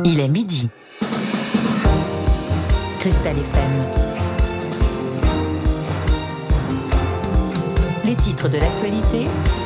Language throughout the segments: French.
Il est midi. Cristal FM. Les titres de l'actualité.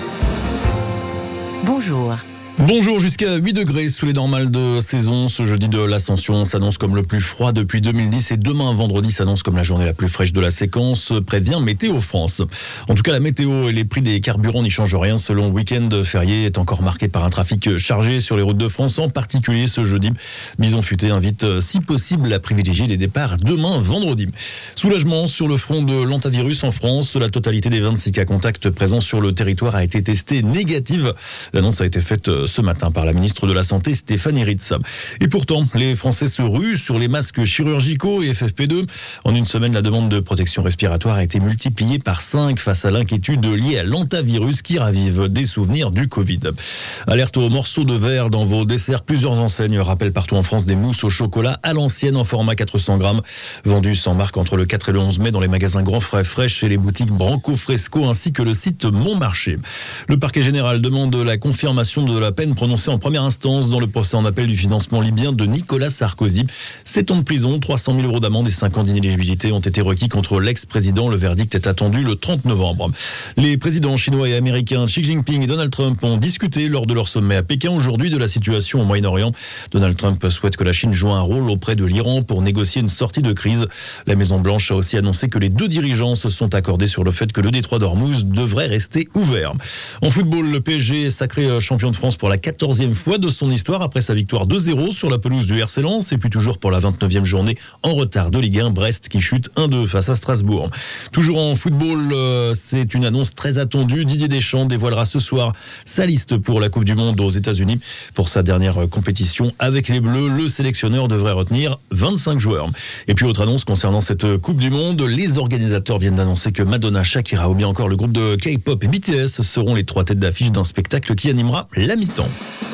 Bonjour. Bonjour, jusqu'à 8 degrés sous les normales de saison. Ce jeudi de l'Ascension s'annonce comme le plus froid depuis 2010 et demain, vendredi, s'annonce comme la journée la plus fraîche de la séquence, prévient Météo France. En tout cas, la météo et les prix des carburants n'y changent rien. Selon week-end férié est encore marqué par un trafic chargé sur les routes de France, en particulier ce jeudi. Bison Futé invite, si possible, à privilégier les départs demain, vendredi. Soulagement sur le front de l'hantavirus en France. La totalité des 26 cas contacts présents sur le territoire a été testée négative. L'annonce a été faite ce matin par la ministre de la Santé, Stéphanie Ritz. Et pourtant, les Français se ruent sur les masques chirurgicaux et FFP2. En une semaine, la demande de protection respiratoire a été multipliée par 5 face à l'inquiétude liée à l'hantavirus qui ravive des souvenirs du Covid. Alerte aux morceaux de verre dans vos desserts. Plusieurs enseignes rappellent partout en France des mousses au chocolat à l'ancienne en format 400 grammes. Vendues sans marque entre le 4 et le 11 mai dans les magasins Grand Frais Fraîche et les boutiques Branco Fresco ainsi que le site Mon Marché. Le parquet général demande la confirmation de la peine prononcée en première instance dans le procès en appel du financement libyen de Nicolas Sarkozy. 7 ans de prison, 300 000 euros d'amende et 5 ans d'inéligibilité ont été requis contre l'ex-président. Le verdict est attendu le 30 novembre. Les présidents chinois et américains Xi Jinping et Donald Trump ont discuté lors de leur sommet à Pékin aujourd'hui de la situation au Moyen-Orient. Donald Trump souhaite que la Chine joue un rôle auprès de l'Iran pour négocier une sortie de crise. La Maison-Blanche a aussi annoncé que les deux dirigeants se sont accordés sur le fait que le détroit d'Ormuz devrait rester ouvert. En football, le PSG est sacré champion de France pour la 14e fois de son histoire après sa victoire 2-0 sur la pelouse du RC Lens et puis toujours pour la 29e journée en retard de Ligue 1, Brest qui chute 1-2 face à Strasbourg. Toujours en football, c'est une annonce très attendue. Didier Deschamps dévoilera ce soir sa liste pour la Coupe du Monde aux États-Unis. Pour sa dernière compétition avec les Bleus, le sélectionneur devrait retenir 25 joueurs. Et puis autre annonce concernant cette Coupe du Monde, les organisateurs viennent d'annoncer que Madonna, Shakira ou bien encore le groupe de K-pop et BTS seront les 3 têtes d'affiche d'un spectacle qui animera la mi-temps.